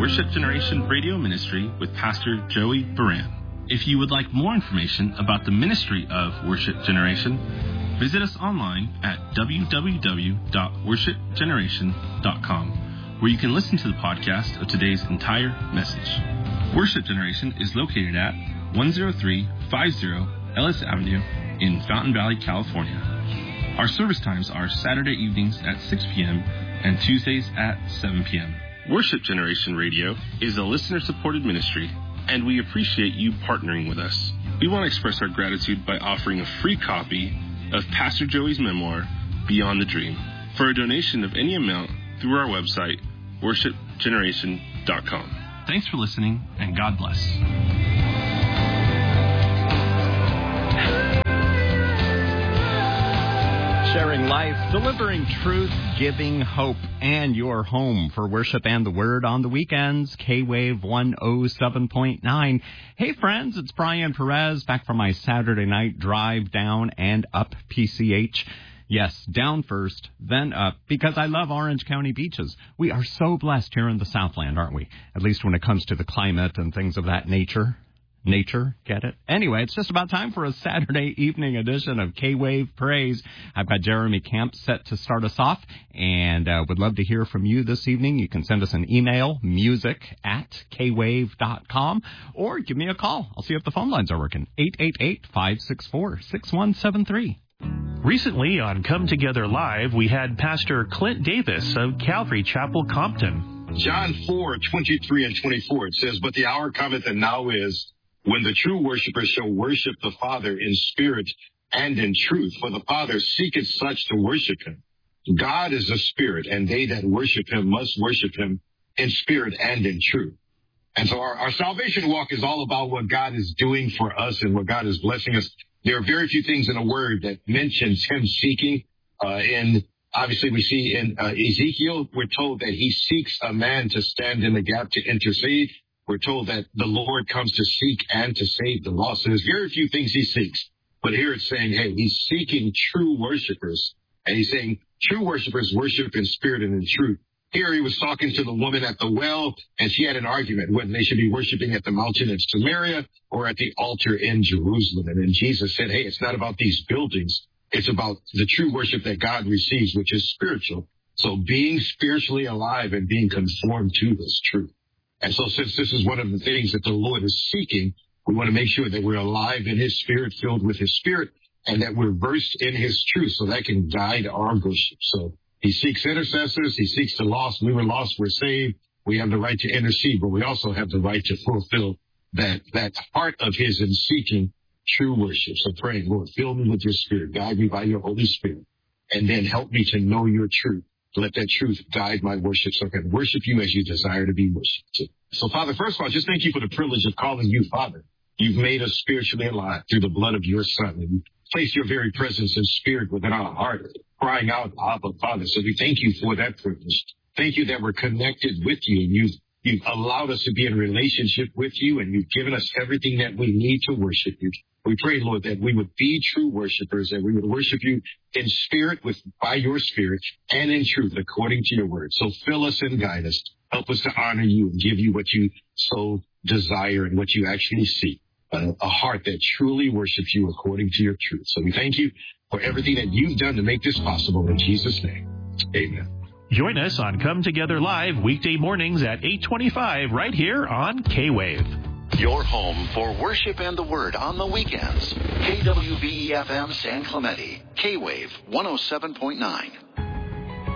Worship Generation Radio Ministry with Pastor Joey Baran. If you would like more information about the ministry of Worship Generation, visit us online at www.worshipgeneration.com, where you can listen to the podcast of today's entire message. Worship Generation is located at 10350 Ellis Avenue in Fountain Valley, California. Our service times are Saturday evenings at 6 p.m. and Tuesdays at 7 p.m. Worship Generation Radio is a listener-supported ministry, and we appreciate you partnering with us. We want to express our gratitude by offering a free copy of Pastor Joey's memoir, Beyond the Dream, for a donation of any amount through our website, worshipgeneration.com. Thanks for listening, and God bless. Sharing life, delivering truth, giving hope, and your home for worship and the word on the weekends. K-Wave 107.9. Hey friends, it's Brian Perez back from my Saturday night drive down and up PCH. Yes, down first, then up, because I love Orange County beaches. We are so blessed here in the Southland, aren't we? At least when it comes to the climate and things of that nature. Nature, get it? Anyway, it's just about time for a Saturday evening edition of K-Wave Praise. I've got Jeremy Camp set to start us off, and would love to hear from you this evening. You can send us an email, music@kwave.com, or give me a call. I'll see if the phone lines are working. 888-564-6173. Recently on Come Together Live, we had Pastor Clint Davis of Calvary Chapel, Compton. John 4:23 and 24, it says, "But the hour cometh and now is, when the true worshipers shall worship the Father in spirit and in truth, for the Father seeketh such to worship him. God is a spirit, and they that worship him must worship him in spirit and in truth." And so our salvation walk is all about what God is doing for us and what God is blessing us. There are very few things in the Word that mentions him seeking. Obviously, we see in Ezekiel, we're told that he seeks a man to stand in the gap to intercede. We're told that the Lord comes to seek and to save the lost. So there's very few things he seeks. But here it's saying, hey, he's seeking true worshipers. And he's saying true worshipers worship in spirit and in truth. Here he was talking to the woman at the well, and she had an argument whether they should be worshiping at the mountain in Samaria or at the altar in Jerusalem. And then Jesus said, hey, it's not about these buildings. It's about the true worship that God receives, which is spiritual. So being spiritually alive and being conformed to this truth. And so since this is one of the things that the Lord is seeking, we want to make sure that we're alive in his spirit, filled with his spirit, and that we're versed in his truth so that can guide our worship. So he seeks intercessors. He seeks the lost. We were lost. We're saved. We have the right to intercede, but we also have the right to fulfill that heart of his in seeking true worship. So praying, Lord, fill me with your spirit. Guide me by your Holy Spirit. And then help me to know your truth. Let that truth guide my worship so I can worship you as you desire to be worshipped. So, Father, first of all, just thank you for the privilege of calling you Father. You've made us spiritually alive through the blood of your Son. And you placed your very presence and spirit within our heart, crying out, Abba, Father. So we thank you for that privilege. Thank you that we're connected with you, and you've allowed us to be in relationship with you, and you've given us everything that we need to worship you. We pray, Lord, that we would be true worshipers, that we would worship you in spirit by your spirit and in truth according to your word. So fill us and guide us. Help us to honor you and give you what you so desire and what you actually seek, a heart that truly worships you according to your truth. So we thank you for everything that you've done to make this possible. In Jesus' name, amen. Join us on Come Together Live weekday mornings at 8:25 right here on K-Wave. Your home for worship and the word on the weekends. KWBE-FM San Clemente. K-Wave 107.9.